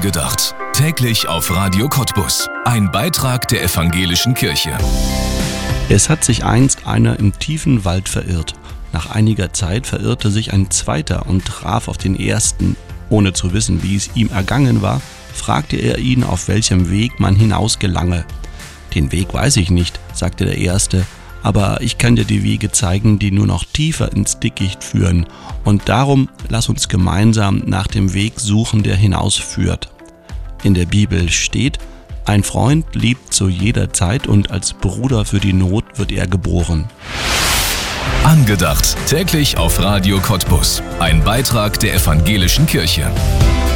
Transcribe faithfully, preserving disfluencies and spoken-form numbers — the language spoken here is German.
Angedacht. Täglich auf Radio Cottbus. Ein Beitrag der Evangelischen Kirche. Es hat sich einst einer im tiefen Wald verirrt. Nach einiger Zeit verirrte sich ein zweiter und traf auf den ersten. Ohne zu wissen, wie es ihm ergangen war, fragte er ihn, auf welchem Weg man hinausgelange. »Den Weg weiß ich nicht«, sagte der Erste, »aber ich kann dir die Wege zeigen, die nur noch tiefer ins Dickicht führen. Und darum lass uns gemeinsam nach dem Weg suchen, der hinausführt.« In der Bibel steht: Ein Freund liebt zu jeder Zeit und als Bruder für die Not wird er geboren. Angedacht. Täglich auf Radio Cottbus. Ein Beitrag der Evangelischen Kirche.